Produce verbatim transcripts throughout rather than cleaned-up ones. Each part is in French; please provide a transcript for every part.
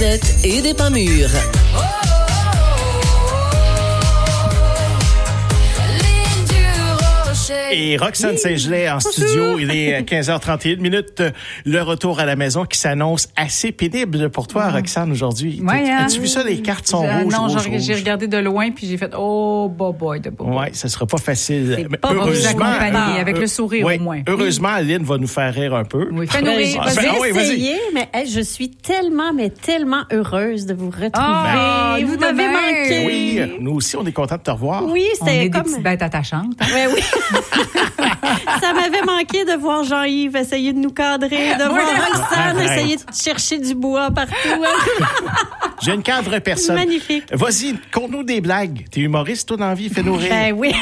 vedettes et des pas mûrs. Et Roxane Saint-Gelais en studio. Il est quinze heures trente et une minutes. Le retour à la maison qui s'annonce assez pénible pour toi, mmh. Roxane, aujourd'hui. Ouais, hein? As-tu vu ça? Les cartes sont euh, rouges, Non, rouges, j'ai, rouges. j'ai regardé de loin puis j'ai fait « Oh, boy, boy, de boy. » Oui, ça sera pas facile. C'est pas pour vous accompagner, avec le sourire oui, au moins. Heureusement, Aline va nous faire rire un peu. Oui, fais-nous rire. Ah, J'ai ah, oui, essayé, mais hey, je suis tellement, mais tellement heureuse de vous retrouver. Ah, vous nous m'avez de même. manqué. Oui, nous aussi, on est contents de te revoir. Oui, On c'était est comme... des petites bêtes attachantes. Oui, oui. Ça m'avait manqué de voir Jean-Yves essayer de nous cadrer, de voir Roxane Arrête. essayer de chercher du bois partout. Je ne cadre personne. Magnifique. Vas-y, conte-nous des blagues. T'es humoriste, toi, dans la vie? Fais-nous rire. Ben oui.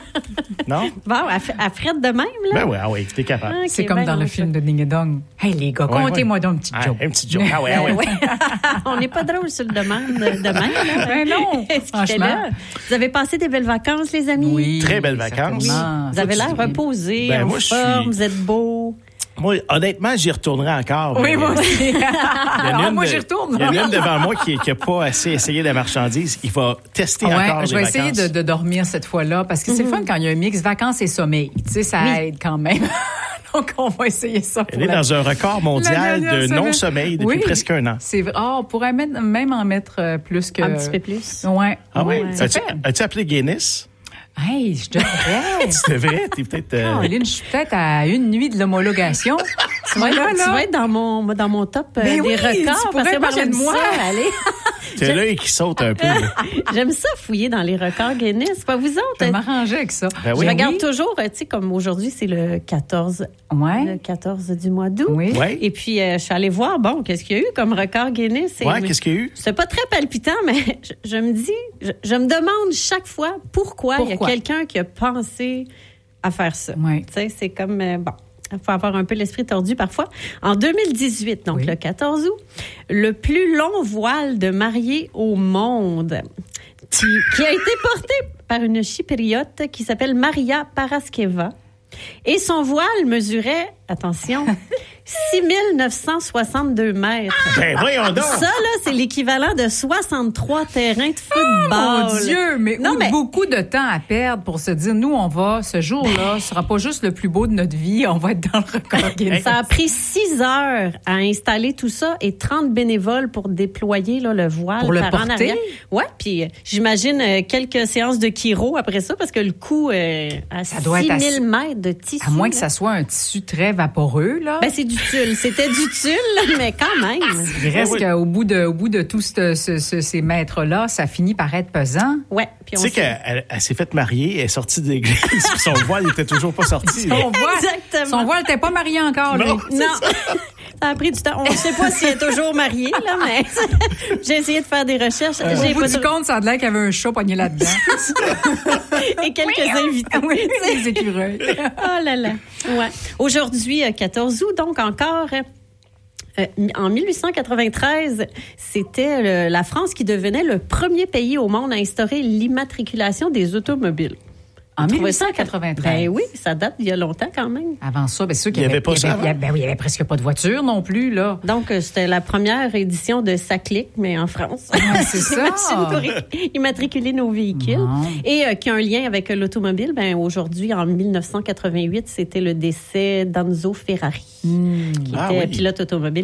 Non? Bon, elle, f- elle frette de même, là. Ben oui, ah oui, t'es capable. Ah, C'est ok, comme ben dans non, le ça. film de Ding et Dong. Hey, les gars, Ouais, contez-moi ouais. donc un petit Ah, joke. un petit joke. Ah ouais, ah ouais. Ouais. On n'est pas drôle sur le demande de même. Là. Ben non, Qu'est-ce qu'il fait franchement. là? Vous avez passé des belles vacances, les amis? Oui, Très belles vacances. certainement. Vous avez l'air tu- reposé, Ben, en moi, je forme, suis- vous êtes beau. Moi, honnêtement, j'y retournerai encore. Oui, mais- moi aussi. Il y en a Ah, une moi, de- j'y retourne. Il y en a une devant moi qui n'a pas assez essayé la marchandise. Il va tester Ouais, encore je les vais essayer vacances. de, de dormir cette fois-là parce que c'est le fun quand il y a un mix vacances et sommeil. Tu sais, ça Oui. aide quand même. Donc, on va essayer ça. Elle pour est la- dans un record mondial la dernière de semaine. non-sommeil depuis Oui. presque un an. C'est vrai. Ah, on pourrait mettre- même en mettre euh, plus que. Un petit peu plus. Ouais. Ah oui? ouais. Ça As-tu, fait. as-tu appelé Guinness? Hey, je devrais. C'est vrai? T'es peut-être... euh, Caroline, je suis peut-être à une nuit de l'homologation. Tu vois, là, Tu là. vas être dans mon, dans mon top euh, Ben des oui, tu records. pourrais Parce que moi, parler j'aime de moi. ça, allez. T'as l'œil qui saute un peu. là. J'aime ça fouiller dans les records Guinness. Pas vous autres? Je vais m'arranger avec ça. Ben Je oui. regarde oui. toujours, euh, tu sais, comme aujourd'hui, c'est le quatorze, le Ouais. quatorze du mois d'août. Oui. Ouais. Et puis, euh, je suis allée voir, bon, qu'est-ce qu'il y a eu comme record Guinness? Et- Ouais, qu'est-ce qu'il y a eu? C'est pas très palpitant, mais je, je me dis, je, je me demande chaque fois pourquoi, il y a Pourquoi? quelqu'un qui a pensé à faire ça. Ouais. Tu sais, c'est comme, euh, bon, il faut avoir un peu l'esprit tordu parfois. En deux mille dix-huit, donc Oui. le quatorze août, le plus long voile de mariée au monde, qui, qui a été porté par une chypriote qui s'appelle Maria Paraskeva. Et son voile mesurait, attention, six mille neuf cent soixante-deux mètres. Ben voyons donc! Ça, là, c'est l'équivalent de soixante-trois terrains de football. Mon Dieu, mais, Non, ou mais- beaucoup de temps à perdre pour se dire, nous, on va, ce jour-là, ce sera pas juste le plus beau de notre vie, on va être dans le record Guinness. Ça a pris six heures à installer tout ça et trente bénévoles pour déployer là, le voile Pour le par en porter? arrière. Ouais, puis euh, j'imagine euh, quelques séances de chiro après ça parce que le coût euh, à Ça doit être six mille assez- mètres de tissu. À moins que là. ça soit un tissu très vaporeux, là. Ben, c'est du tulle. C'était du tulle, mais quand même. Il reste oui. qu'au bout de, au bout de tous ce- ce- ce- ces mètres-là, ça finit par être pesant. Ouais. Puis Tu on sais sait- qu'elle elle, elle s'est faite marier, elle est sortie de l'église, puis son voile n'était toujours pas sorti. là. Son voile, Exactement. son voile n'était pas marié encore, lui. Non. Non, ça a pris du temps. On ne sait pas s'il est toujours marié, là, mais j'ai essayé de faire des recherches. Au J'ai bout pas du trouvé- compte, ça a l'air qu'il y avait un chat pogné là-dedans. Et quelques invités. Oui, les écureuils. Oh là là. Ouais. Aujourd'hui, euh, quatorze août, donc encore. euh, euh, en dix-huit cent quatre-vingt-treize, c'était le- la France qui devenait le premier pays au monde à instaurer l'immatriculation des automobiles. En Vous trouvez dix-huit ça? cent quatre-vingt-treize. Ben oui, ça date d'il y a longtemps quand même. Avant ça, bien sûr qu'il Il y y avait, avait pas il y ça avait- il y avait- ben oui, il y avait presque pas de voiture non plus, là. Donc, euh, c'était la première édition de Ça clique, mais en France. Ouais, c'est ça. Machine pour i- immatriculer nos véhicules. Bon. Et euh, qui a un lien avec euh, l'automobile, ben aujourd'hui, en dix-neuf cent quatre-vingt-huit, c'était le décès d'Enzo Ferrari, qui Ah était oui. pilote automobile